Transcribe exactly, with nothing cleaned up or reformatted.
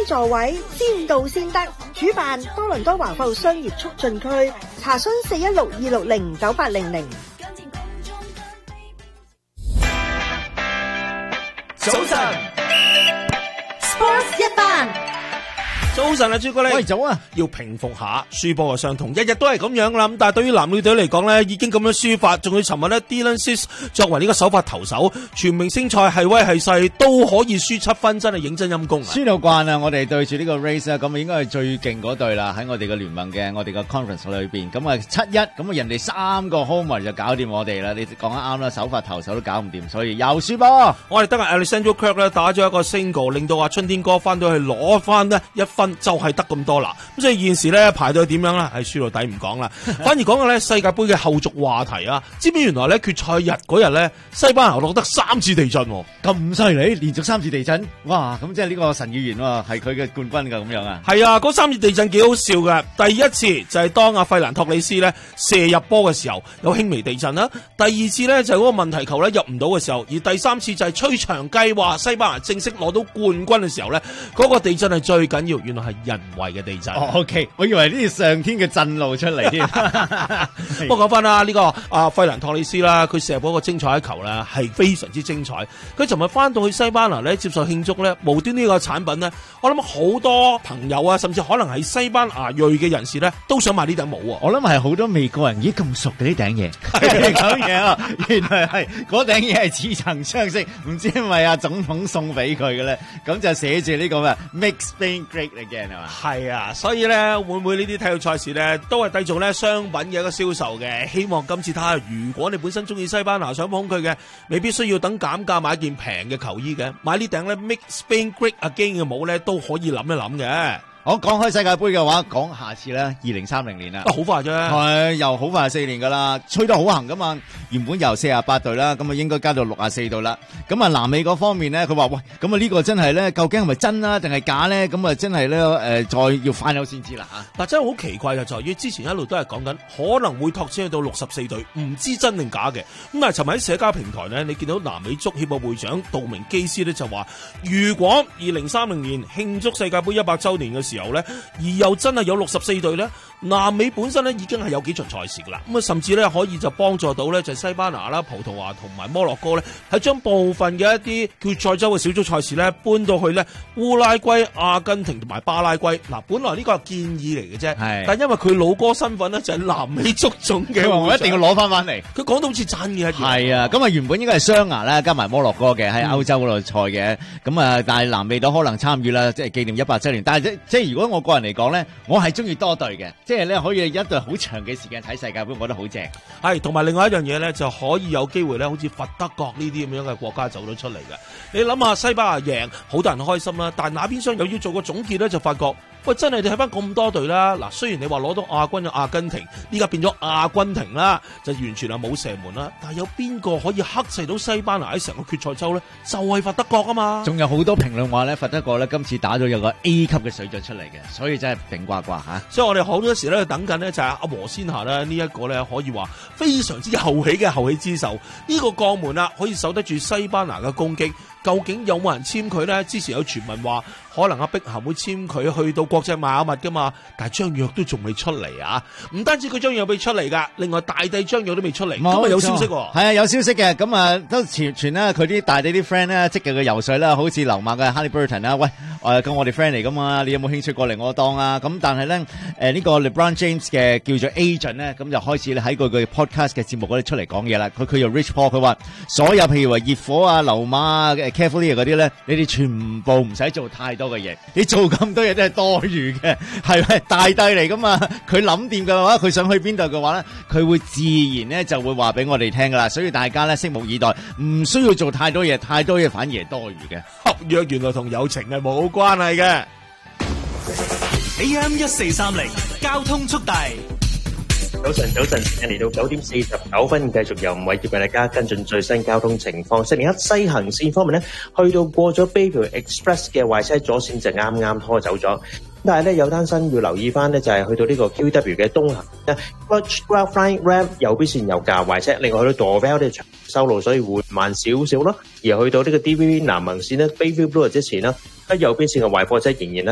座位，先到先得。主辦多倫多華埠商業促進區，查詢四一六二六零九八零零。 早晨 Sports 一班。 早晨啊，朱古力。 喂，早啊！ 要平復下輸波嘅傷痛，日日都係咁樣啦。咁但係對於男女隊嚟講咧，已經咁樣輸法，仲要尋日咧 Dylan Cease 作為呢個首發投手，全明星賽係威係勢都可以輸七分，真係認真陰功啊！ 輸到慣啊！我哋對住呢個 Rays 啊，咁啊應該係最勁嗰隊啦，喺我哋嘅聯盟嘅我哋嘅 conference 裏邊，咁啊七一，咁啊人哋三個 homer 就搞掂我哋啦。你講得啱啦，首發投手都搞唔掂，所以又輸波。 我哋得阿 Alexander Kirk 咧打咗一個 single， 令到阿春天哥翻到去攞翻呢一分，就係得咁多啦。咁所以現時咧排到點樣啦？係輸到底唔講啦，反而講嘅咧世界盃嘅後續話題啊！知唔知原來咧決賽日嗰日咧西班牙落得三次地震， 咁犀利，連續三次地震，哇！咁即係呢個神預言喎，係佢嘅冠軍噶咁樣啊？ 係啊，嗰三次地震幾好笑噶。第一次就係當阿費蘭托里斯咧射入波嘅時候有輕微地震啦，第二次咧就係嗰個問題球咧入唔到嘅時候，而第三次就係吹長計話西班牙正式攞到冠軍嘅時候咧，嗰個地震係最緊要，原來係人為嘅地震。 哦 OK， 我以為呢啲上天嘅震怒出嚟添。 不過講翻啦，呢個阿費蘭托里斯啦，佢射入嗰個精彩球咧係非常之精彩。佢尋日翻到去西班牙咧接受慶祝咧，無端呢個產品咧，我諗好多朋友啊，甚至可能係西班牙裔嘅人士咧，都想買呢頂帽啊！ 我諗係好多美國人已經咁熟嘅呢頂嘢，係咁嘢啊！原來係嗰頂嘢係似曾相識，唔知係咪阿總統送俾佢嘅咧？咁就寫住呢個咩 Make Spain Great Again 係嘛？ 係啊，所以咧會唔會呢啲體育賽事咧都係締造咧商品嘅一個銷售嘅？希望今次睇下，如果你本身中意西班牙想捧佢嘅，未必需要等減價買一件平嘅球衣嘅，買呢頂咧 Make Spain Great Again 嘅帽咧都可以諗一諗嘅。 我講開世界盃嘅話，講下次咧，二零三零年啦， 啊好快啫， 係又好快四年噶啦，吹得好行噶嘛。原本由四十八隊啦，咁啊應該加到六十四隊啦。咁啊南美嗰方面咧，佢話喂，咁啊呢個真係咧，究竟係咪真啊，定係假咧？咁啊真係咧，誒、呃、再要翻有先知啦吓。 嗱，真係好奇怪嘅，在於之前一路都係講緊可能會拓展去到六十四隊，唔知真定假嘅。咁但係尋日喺社交平台咧，你見到南美足協嘅會長杜明基斯咧就話，如果二零三零年慶祝世界盃一百週年嘅時候咧，而又真係有六十四隊咧，南美本身咧已經係有幾場賽事噶啦，咁啊甚至咧可以就幫助到咧就係西班牙啦、葡萄牙同埋摩洛哥咧，係將部分嘅一啲決賽周嘅小組賽事咧搬到去咧烏拉圭、阿根廷同埋巴拉圭。嗱，本來呢個係建議嚟嘅啫，係，但因為佢老哥身份咧就係南美足總嘅， 我一定要攞翻翻嚟。 佢講到好似真嘅一樣。 係啊，咁啊原本應該係雙牙啦，加埋摩洛哥嘅喺歐洲嗰度賽嘅，咁啊但係南美都可能參與啦，即係紀念一百週年。但係即即係如果我個人嚟講咧，我係中意多隊嘅，即係咧可以一隊好長嘅時間睇世界盃，我覺得好正。 係，同埋另外一樣嘢咧，就可以有機會咧，好似佛德國呢啲咁樣嘅國家走咗出嚟嘅。你諗下西班牙贏，好多人開心啦，但係那邊廂又要做個總結咧，就發覺喂，真係你睇翻咁多隊啦。嗱，雖然你話攞到亞軍嘅阿根廷，依家變咗阿根廷啦，就完全係冇射門啦。但係有邊個可以克制到西班牙喺成個決賽周咧？就係佛德國啊嘛。 仲有好多評論話咧，佛德國咧今次打咗有個 A 級嘅水準出嚟嘅，所以真係頂呱呱吓。 所以我哋好多時咧等緊呢，就係阿和仙霞咧呢一個咧可以話非常之後起嘅後起之秀。呢個鋼門啊可以守得住西班牙嘅攻擊，究竟有冇人簽佢咧？之前有傳聞話可能阿碧咸會簽佢去到國際邁阿密噶嘛，但係張約都仲未出嚟啊！唔單止佢張約未出嚟噶，另外大帝張約都未出嚟，咁啊有消息喎。 係啊，有消息嘅，咁啊都傳傳啦，佢啲大帝啲 friend 咧積極嘅游說啦，好似溜馬嘅 Haliburton 啦，喂，誒咁我哋 friend 嚟噶嘛，你有冇興趣過嚟我當啊？咁但係咧誒呢個 LeBron James 嘅叫做 agent 咧，咁就開始喺佢嘅 podcast 嘅節目嗰度出嚟講嘢啦。佢佢又 Rich Paul 佢話所有譬如話熱火啊、溜馬啊、Cavalier 嗰啲咧，你哋全部唔使做太多嘅嘢，你做咁多嘢都係多餘嘅，係咪大帝嚟噶嘛？佢諗掂嘅話，佢想去邊度嘅話咧，佢會自然咧就會話俾我哋聽噶啦。所以大家咧拭目以待，唔需要做太多嘢，太多嘢反而係多餘嘅。 合約原來同友情係冇關係嘅。 A M 一四三零交通速遞。 早晨，早晨，嚟到九點四十九分，繼續由吳偉傑為大家跟進最新交通情況。星期一西行線方面咧，去到過咗 Bayview Express 嘅壞車左線就啱啱拖走咗。但係咧有單新要留意翻咧，就係去到呢個 Q W 嘅東行咧 Clutch Grab Flying Ramp 右邊線有架壞車，另外去到 Dorval 呢長修路，所以會慢少少咯。而去到呢個 D V B 南行線咧 Bayview Blue 之前啦，喺右邊線嘅壞貨車仍然咧。